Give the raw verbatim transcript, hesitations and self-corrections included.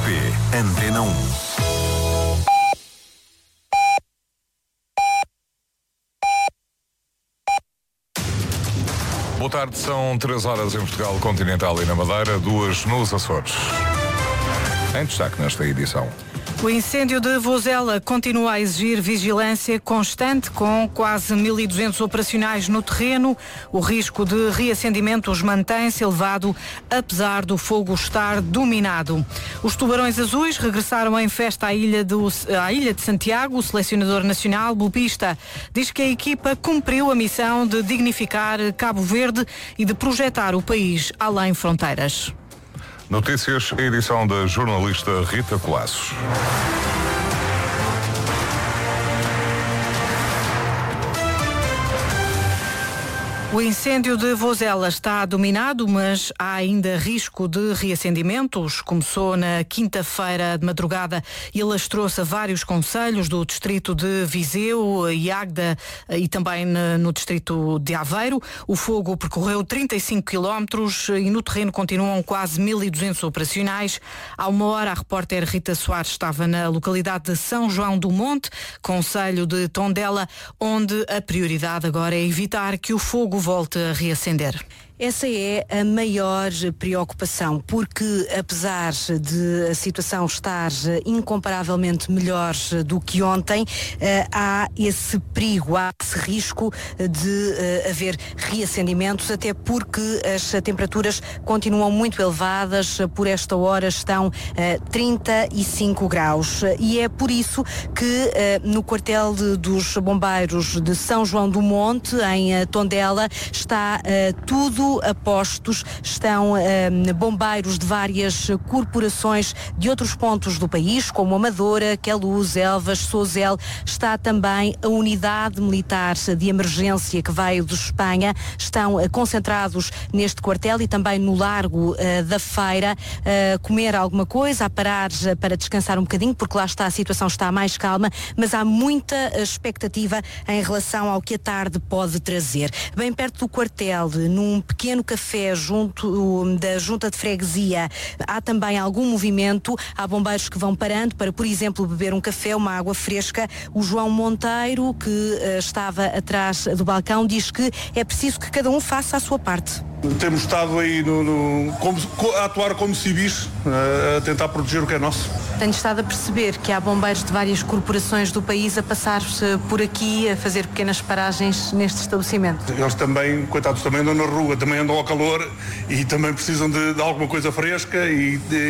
P Antena um. Boa tarde, são três horas em Portugal Continental e na Madeira, duas nos Açores. Em destaque nesta edição. O incêndio de Vozela continua a exigir vigilância constante, com quase mil e duzentos operacionais no terreno. O risco de reacendimentos mantém-se elevado, apesar do fogo estar dominado. Os Tubarões Azuis regressaram em festa à Ilha, do, à Ilha de Santiago. O selecionador nacional, Bubista, diz que a equipa cumpriu a missão de dignificar Cabo Verde e de projetar o país além fronteiras. Notícias, edição da jornalista Rita Colasso. O incêndio de Vozela está dominado, mas há ainda risco de reacendimentos. Começou na quinta-feira de madrugada e alastrou-se a vários concelhos do distrito de Viseu e Águeda e também no distrito de Aveiro. O fogo percorreu trinta e cinco quilómetros e no terreno continuam quase mil e duzentos operacionais. Há uma hora a repórter Rita Soares estava na localidade de São João do Monte, concelho de Tondela, onde a prioridade agora é evitar que o fogo volte a reacender. Essa é a maior preocupação, porque apesar de a situação estar incomparavelmente melhor do que ontem, há esse perigo, há esse risco de haver reacendimentos, até porque as temperaturas continuam muito elevadas, por esta hora estão trinta e cinco graus. E é por isso que no quartel de, dos bombeiros de São João do Monte, em Tondela, está tudo a postos, estão um, bombeiros de várias corporações de outros pontos do país, como Amadora, Queluz, Elvas, Sozel. Está também a unidade militar de emergência que veio de Espanha. Estão uh, concentrados neste quartel e também no Largo uh, da Feira, a uh, comer alguma coisa, a parar uh, para descansar um bocadinho, porque lá está, a situação está mais calma, mas há muita expectativa em relação ao que a tarde pode trazer. Bem perto do quartel, num pequeno café junto da Junta de Freguesia, há também algum movimento. Há bombeiros que vão parando para, por exemplo, beber um café, uma água fresca. O João Monteiro, que uh, estava atrás do balcão, diz que é preciso que cada um faça a sua parte. Temos estado aí no, no, como, a atuar como civis, a tentar proteger o que é nosso. Tenho estado a perceber que há bombeiros de várias corporações do país a passar-se por aqui, a fazer pequenas paragens neste estabelecimento. Eles também, coitados, também andam na rua, também andam ao calor e também precisam de, de alguma coisa fresca e de,